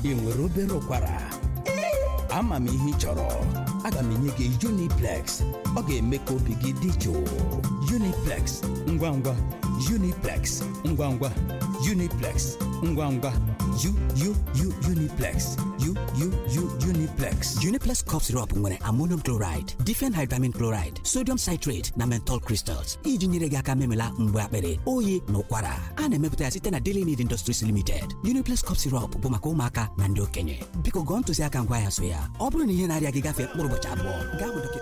ị nwere obere ụkwara ama m ihe ị chọrọ aga m enye gị Uniplex ọ ga-eme ka obi gị dị jụụ Uniplex ngwa ngwa Uniplex ngwa ngwa Uniplex ngwa ngwa Uniplex Uniplex. Uniplex cough syrup nwere ammonium chloride, diphenhydramine chloride, sodium citrate na menthol crystals iji nyere gị aka memela mgbe akpịrị, oyi na ụkwara. A na-emepụta ya site na Daily Need Industries Limited. Uniplex cough syrup bụ maka ụmụaka na ndị okenye. Biko gụọ ntụziaka ngwa ya so ya. Ọ bụrụ na ihe na-arịa gị gafee mkpụrụ ụbọchị abụọ, gaa hụ dọkịta.